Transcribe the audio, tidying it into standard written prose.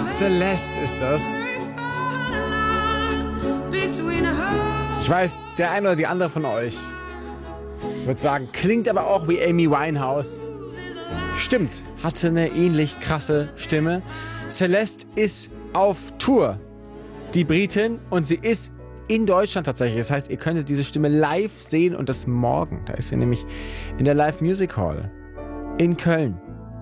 Celeste ist das. Ich weiß, der eine oder die andere von euch wird sagen, klingt aber auch wie Amy Winehouse. Stimmt, hatte eine ähnlich krasse Stimme. Celeste ist auf Tour, die Britin, und sie ist in Deutschland tatsächlich. Das heißt, ihr könntet diese Stimme live sehen und das morgen. Da ist sie nämlich in der Live Music Hall in Köln.